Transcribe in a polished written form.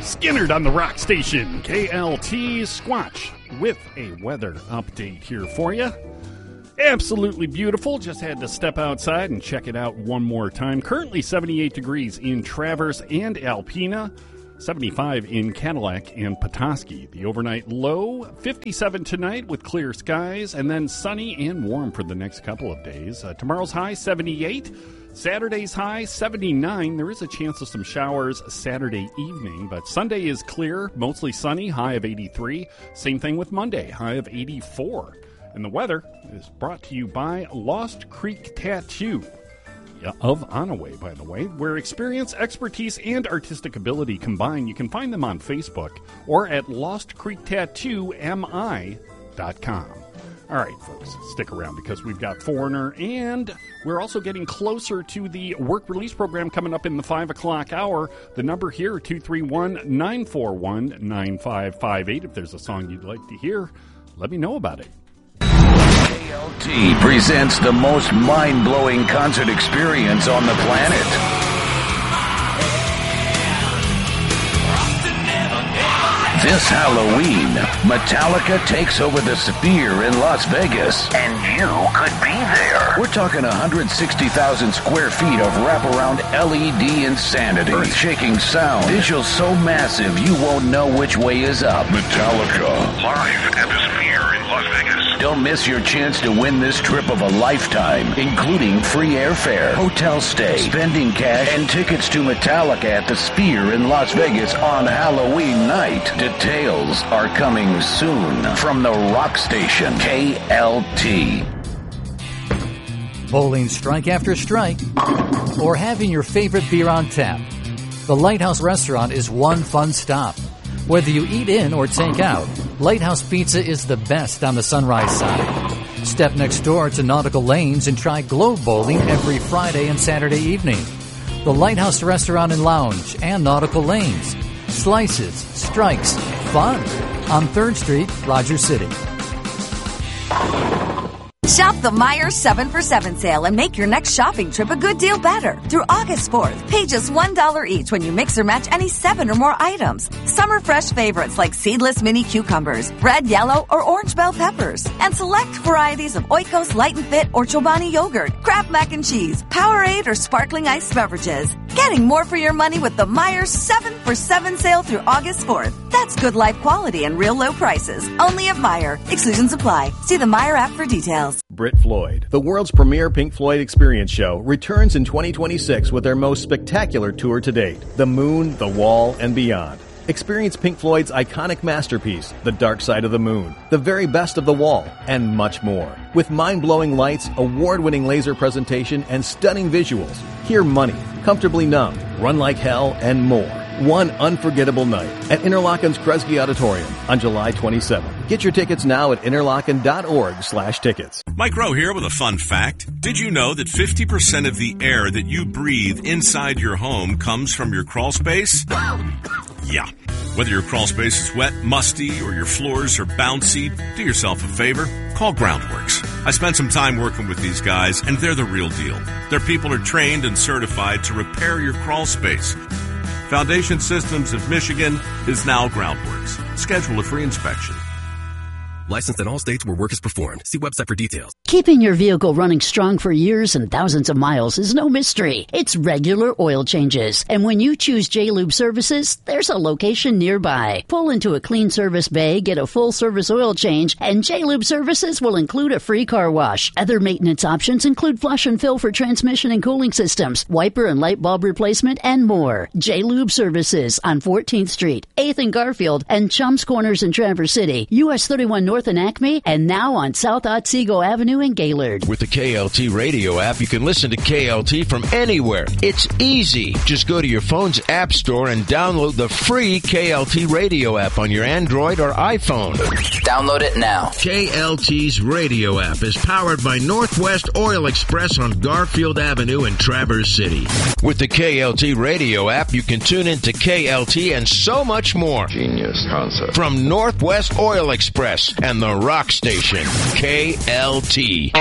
Skinnerd on the Rock Station, KLT Squatch, with a weather update here for you. Absolutely beautiful. Just had to step outside and check it out one more time. Currently 78 degrees in Traverse and Alpena, 75 in Cadillac and Petoskey. The overnight low, 57 tonight with clear skies, and then sunny and warm for the next couple of days. Tomorrow's high, 78. Saturday's high, 79. There is a chance of some showers Saturday evening, but Sunday is clear, mostly sunny, high of 83. Same thing with Monday, high of 84. And the weather is brought to you by Lost Creek Tattoo of Onaway, by the way, where experience, expertise, and artistic ability combine. You can find them on Facebook or at lostcreektattoomi.com. All right, folks, stick around because we've got Foreigner, and we're also getting closer to the work release program coming up in the 5 o'clock hour. The number here, 231-941-9558. If there's a song you'd like to hear, let me know about it. KLT presents the most mind-blowing concert experience on the planet. This Halloween, Metallica takes over the Sphere in Las Vegas, and you could be there. We're talking 160,000 square feet of wraparound LED insanity, earth-shaking sound, visuals so massive you won't know which way is up. Metallica, live at the Sphere in Las Vegas. Don't miss your chance to win this trip of a lifetime, including free airfare, hotel stay, spending cash, and tickets to Metallica at the Sphere in Las Vegas on Halloween night. Details are coming soon from the Rock Station, KLT. Bowling strike after strike, or having your favorite beer on tap. The Lighthouse Restaurant is one fun stop. Whether you eat in or take out, Lighthouse Pizza is the best on the Sunrise side. Step next door to Nautical Lanes and try Globe Bowling every Friday and Saturday evening. The Lighthouse Restaurant and Lounge and Nautical Lanes. Slices, strikes, fun. On 3rd Street, Rogers City. Shop the Meijer 7 for 7 sale and make your next shopping trip a good deal better. Through August 4th, pay just $1 each when you mix or match any 7 or more items. Summer fresh favorites like seedless mini cucumbers, red, yellow, or orange bell peppers, and select varieties of Oikos Light and Fit or Chobani yogurt, Kraft mac and cheese, Powerade, or sparkling iced beverages. Getting more for your money with the Meijer 7 for 7 sale through August 4th. That's good life quality and real low prices. Only at Meijer. Exclusions apply. See the Meijer app for details. Brit Floyd, the world's premier Pink Floyd experience show, returns in 2026 with their most spectacular tour to date, The Moon, The Wall, and Beyond. Experience Pink Floyd's iconic masterpiece, The Dark Side of the Moon, the very best of The Wall, and much more. With mind-blowing lights, award-winning laser presentation, and stunning visuals. Hear Money, Comfortably Numb, Run Like Hell, and more. One unforgettable night at Interlochen's Kresge Auditorium on July 27th. Get your tickets now at interlochen.org/tickets. Mike Rowe here with a fun fact. Did you know that 50% of the air that you breathe inside your home comes from your crawl space? Yeah. Whether your crawl space is wet, musty, or your floors are bouncy, do yourself a favor. Call Groundworks. I spent some time working with these guys, and they're the real deal. Their people are trained and certified to repair your crawl space. Foundation Systems of Michigan is now Groundworks. Schedule a free inspection. Licensed in all states where work is performed. See website for details. Keeping your vehicle running strong for years and thousands of miles is no mystery. It's regular oil changes. And when you choose J-Lube Services, there's a location nearby. Pull into a clean service bay, get a full service oil change, and J-Lube Services will include a free car wash. Other maintenance options include flush and fill for transmission and cooling systems, wiper and light bulb replacement, and more. J-Lube Services on 14th Street, 8th and Garfield, and Chums Corners in Traverse City, US 31 North in Acme, and now on South Otsego Avenue in Gaylord. With the KLT radio app, you can listen to KLT from anywhere. It's easy. Just go to your phone's app store and download the free KLT radio app on your Android or iPhone. Download it now. KLT's radio app is powered by Northwest Oil Express on Garfield Avenue in Traverse City. With the KLT radio app, you can tune into KLT and so much more. Genius concept. From Northwest Oil Express and the Rock Station, KLT.